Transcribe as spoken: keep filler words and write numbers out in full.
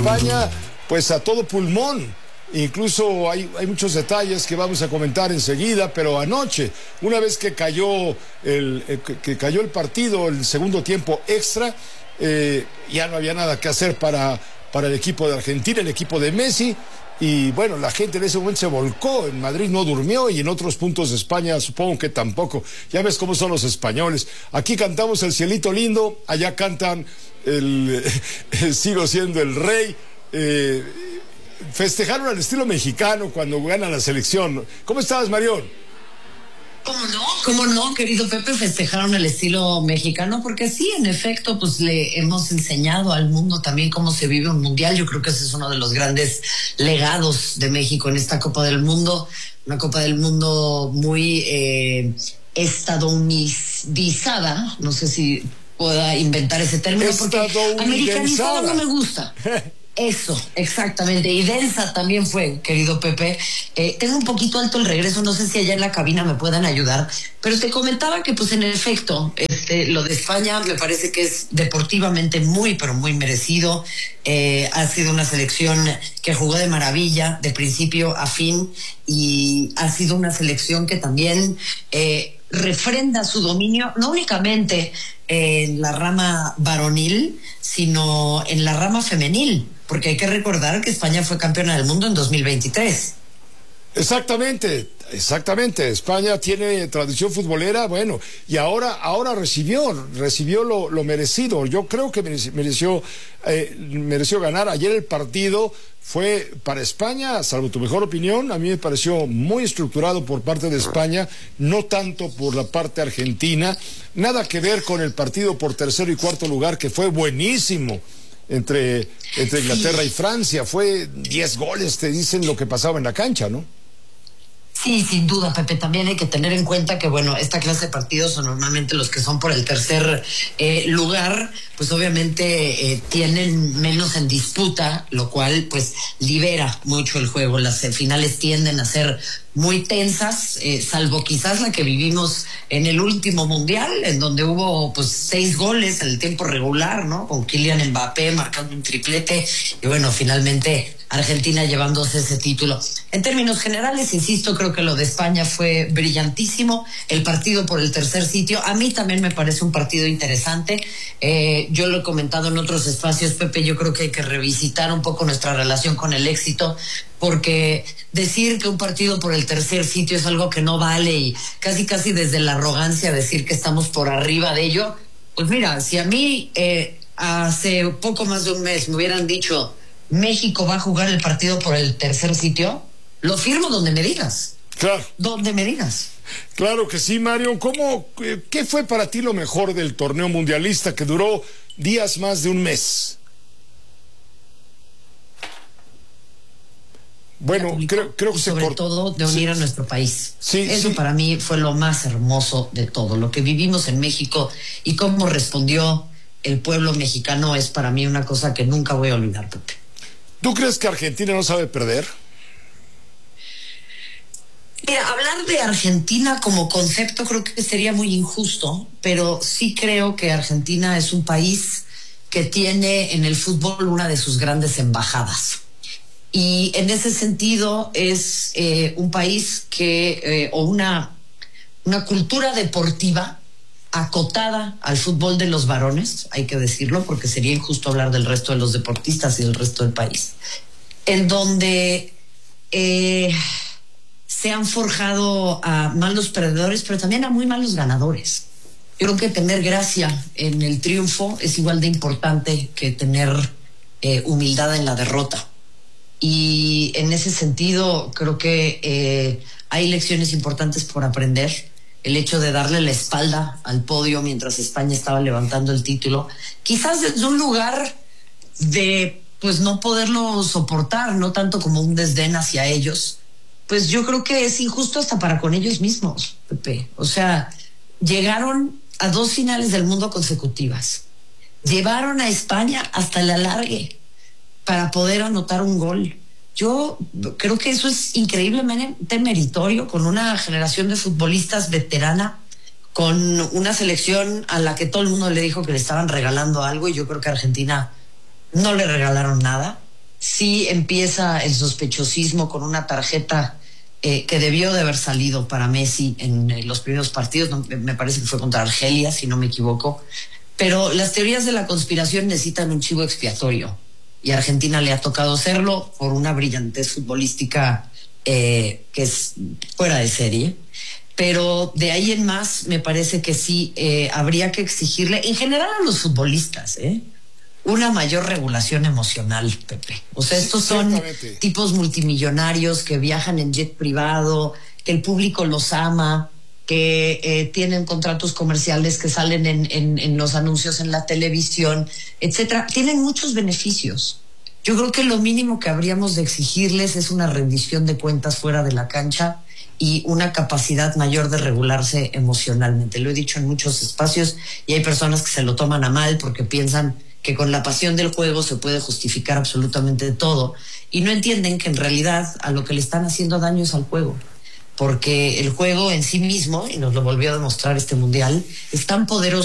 España, pues a todo pulmón. Incluso hay, hay muchos detalles que vamos a comentar enseguida, pero anoche, una vez que cayó el, eh, que, que cayó el partido, el segundo tiempo extra, eh, ya no había nada que hacer para, para el equipo de Argentina, el equipo de Messi. Y bueno, la gente en ese momento se volcó. En Madrid no durmió y en otros puntos de España supongo que tampoco. Ya ves cómo son los españoles. Aquí cantamos El Cielito Lindo, allá cantan el, el Sigo Siendo el Rey. Eh, festejaron al estilo mexicano cuando gana la selección. ¿Cómo estás, Marión? ¿Cómo no? ¿Cómo no, querido Pepe? Festejaron el estilo mexicano porque sí, en efecto, pues le hemos enseñado al mundo también cómo se vive un mundial. Yo creo que ese es uno de los grandes legados de México en esta Copa del Mundo. Una Copa del Mundo muy eh, estadounidizada. No sé si pueda inventar ese término porque americanizada no me gusta. Eso, exactamente. Y densa también fue, querido Pepe. Eh, tengo un poquito alto el regreso, no sé si allá en la cabina me puedan ayudar, pero te comentaba que pues en efecto, este, lo de España me parece que es deportivamente muy, pero muy merecido. Eh, ha sido una selección que jugó de maravilla, de principio a fin, y ha sido una selección que también eh, refrenda su dominio, no únicamente en la rama varonil, sino en la rama femenil. Porque hay que recordar que España fue campeona del mundo en dos mil veintitrés. Exactamente, exactamente. España tiene tradición futbolera, bueno, y ahora, ahora recibió, recibió lo, lo merecido. Yo creo que mereció, eh, mereció ganar. Ayer el partido fue para España, salvo tu mejor opinión, a mí me pareció muy estructurado por parte de España, no tanto por la parte argentina. Nada que ver con el partido por tercero y cuarto lugar, que fue buenísimo. Entre, entre Inglaterra y Francia, fue diez goles, te dicen lo que pasaba en la cancha, ¿no? Sí, sin duda, Pepe. También hay que tener en cuenta que, bueno, esta clase de partidos son normalmente los que son por el tercer eh, lugar, pues obviamente eh, tienen menos en disputa, lo cual pues libera mucho el juego. Las finales tienden a ser muy tensas, eh, salvo quizás la que vivimos en el último mundial, en donde hubo pues seis goles en el tiempo regular, ¿no? Con Kylian Mbappé marcando un triplete y bueno, finalmente Argentina llevándose ese título. En términos generales, insisto, creo que lo de España fue brillantísimo. El partido por el tercer sitio, a mí también me parece un partido interesante. Eh, yo lo he comentado en otros espacios, Pepe, yo creo que hay que revisitar un poco nuestra relación con el éxito, porque decir que un partido por el tercer sitio es algo que no vale y casi casi desde la arrogancia decir que estamos por arriba de ello, pues mira, si a mí eh, hace poco más de un mes me hubieran dicho México va a jugar el partido por el tercer sitio, lo firmo donde me digas. Claro. Donde me digas. Claro que sí, Mario. ¿Cómo, qué fue para ti lo mejor del torneo mundialista que duró días más de un mes? Bueno, creo, creo que y se sobre cortó. todo de unir sí. a nuestro país. Sí, Eso sí. Para mí fue lo más hermoso de todo. Lo que vivimos en México y cómo respondió el pueblo mexicano es para mí una cosa que nunca voy a olvidar, Pepe. ¿Tú crees que Argentina no sabe perder? Mira, hablar de Argentina como concepto creo que sería muy injusto, pero sí creo que Argentina es un país que tiene en el fútbol una de sus grandes embajadas. Y en ese sentido es eh, un país que, eh, o una, una cultura deportiva acotada al fútbol de los varones, hay que decirlo, porque sería injusto hablar del resto de los deportistas y del resto del país, en donde eh, se han forjado a malos perdedores, pero también a muy malos ganadores. Yo creo que tener gracia en el triunfo es igual de importante que tener eh, humildad en la derrota. Y en ese sentido creo que eh, hay lecciones importantes por aprender. El hecho de darle la espalda al podio mientras España estaba levantando el título, quizás desde un lugar de pues no poderlo soportar, no tanto como un desdén hacia ellos, pues yo creo que es injusto hasta para con ellos mismos, Pepe. O sea, llegaron a dos finales del mundo consecutivas, llevaron a España hasta el alargue para poder anotar un gol. Yo creo que eso es increíblemente meritorio, con una generación de futbolistas veterana, con una selección a la que todo el mundo le dijo que le estaban regalando algo, y yo creo que a Argentina no le regalaron nada. sí empieza el sospechosismo con una tarjeta eh, que debió de haber salido para Messi en eh, los primeros partidos, no, me parece que fue contra Argelia, si no me equivoco, pero las teorías de la conspiración necesitan un chivo expiatorio, y a Argentina le ha tocado hacerlo por una brillantez futbolística eh, que es fuera de serie. Pero de ahí en más me parece que sí eh, habría que exigirle, en general a los futbolistas, ¿eh? una mayor regulación emocional, Pepe. O sea, estos son tipos multimillonarios que viajan en jet privado, que el público los ama, que eh, tienen contratos comerciales que salen en, en, en los anuncios en la televisión, etcétera. Tienen muchos beneficios. Yo creo que lo mínimo que habríamos de exigirles es una rendición de cuentas fuera de la cancha y una capacidad mayor de regularse emocionalmente. Lo he dicho en muchos espacios y hay personas que se lo toman a mal porque piensan que con la pasión del juego se puede justificar absolutamente todo y no entienden que en realidad a lo que le están haciendo daño es al juego, porque el juego en sí mismo, y nos lo volvió a demostrar este mundial, es tan poderoso